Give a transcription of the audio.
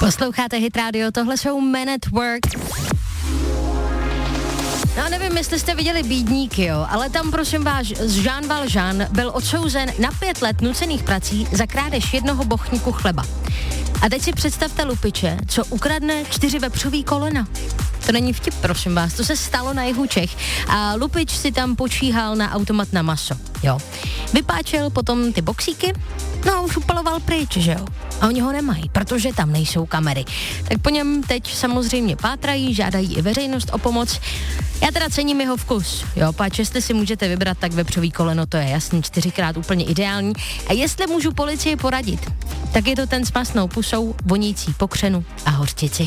Posloucháte Hit Radio, tohle jsou Men at Work. No nevím, jestli jste viděli Bídníky, jo, ale tam prosím vás Jean Valjean byl odsouzen na 5 let nucených prací za krádež 1 bochníku chleba. A teď si představte lupiče, co ukradne 4 vepřový kolena. To není vtip, prosím vás, to se stalo na jihu Čech a lupič si tam počíhal na automat na maso, jo. Vypáčel potom ty boxíky, no a už upaloval pryč, že jo. A oni ho nemají, protože tam nejsou kamery. Tak po něm teď samozřejmě pátrají, žádají i veřejnost o pomoc. Já teda cením jeho vkus, jo, páč, jestli si můžete vybrat, tak vepřový koleno, to je jasný, 4krát úplně ideální. A jestli můžu policii poradit, tak je to ten s masnou pusou, vonící po křenu a hořčici.